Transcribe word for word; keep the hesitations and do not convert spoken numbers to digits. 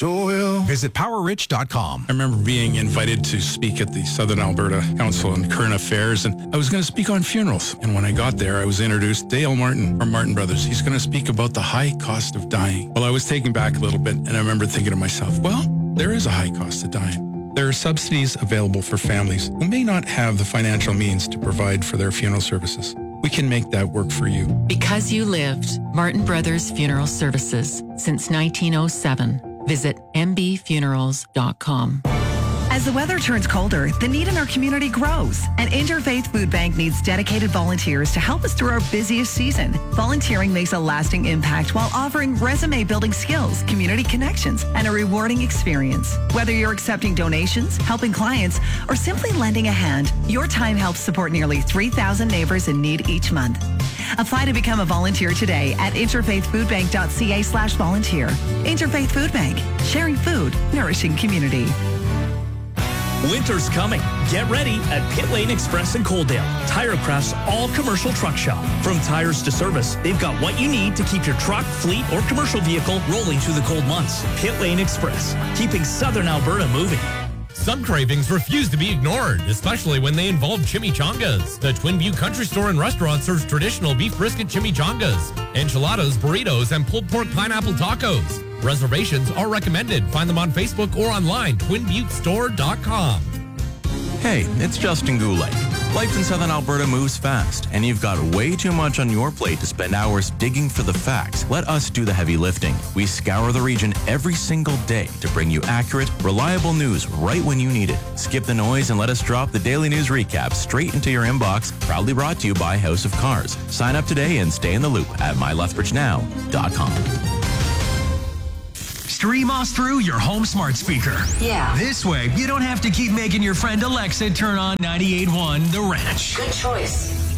Visit power rich dot com. I remember being invited to speak at the Southern Alberta Council on Current Affairs, and I was going to speak on funerals. And when I got there, I was introduced Dale Martin from Martin Brothers. He's going to speak about the high cost of dying. Well, I was taken back a little bit, and I remember thinking to myself, well, there is a high cost of dying. There are subsidies available for families who may not have the financial means to provide for their funeral services. We can make that work for you. Because you lived. Martin Brothers Funeral Services since nineteen oh seven. Visit m b funerals dot com. As the weather turns colder, the need in our community grows, and Interfaith Food Bank needs dedicated volunteers to help us through our busiest season. Volunteering makes a lasting impact while offering resume-building skills, community connections, and a rewarding experience. Whether you're accepting donations, helping clients, or simply lending a hand, your time helps support nearly three thousand neighbors in need each month. Apply to become a volunteer today at interfaithfoodbank.ca slash volunteer. Interfaith Food Bank, sharing food, nourishing community. Winter's coming. Get ready at Pit Lane Express in Coaldale, TireCraft's all-commercial truck shop. From tires to service, they've got what you need to keep your truck, fleet, or commercial vehicle rolling through the cold months. Pit Lane Express, keeping Southern Alberta moving. Some cravings refuse to be ignored, especially when they involve chimichangas. The Twin View Country Store and Restaurant serves traditional beef brisket chimichangas, enchiladas, burritos, and pulled pork pineapple tacos. Reservations are recommended. Find them on Facebook or online, twin butte store dot com. Hey, it's Justin Goulet. Life in Southern Alberta moves fast, and you've got way too much on your plate to spend hours digging for the facts. Let us do the heavy lifting. We scour the region every single day to bring you accurate, reliable news right when you need it. Skip the noise and let us drop the daily news recap straight into your inbox, proudly brought to you by House of Cars. Sign up today and stay in the loop at my lethbridge now dot com. Stream us through your home smart speaker. Yeah. This way, you don't have to keep making your friend Alexa turn on ninety-eight point one The Ranch. Good choice.